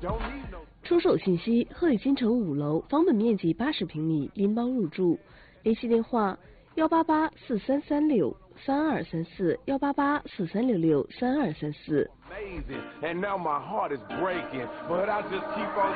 出售信息：鹤宇新城5楼，房本面积80平米，拎包入住。联系电话：18843363234，18843663234。